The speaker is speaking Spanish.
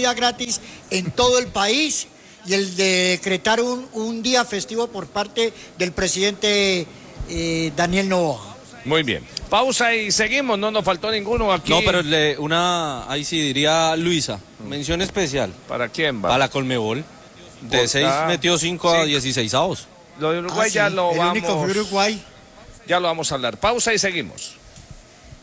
comida gratis en todo el país y el de decretar un día festivo por parte del presidente Daniel Noboa. Muy bien. Pausa y seguimos, no nos faltó ninguno aquí. No, pero ahí sí diría Luisa, mención especial. ¿Para quién va? Para la Colmebol. De 6 metió 5 a 16avos. Lo de Uruguay ya lo el vamos. único fue Uruguay. Ya lo vamos a hablar. Pausa y seguimos.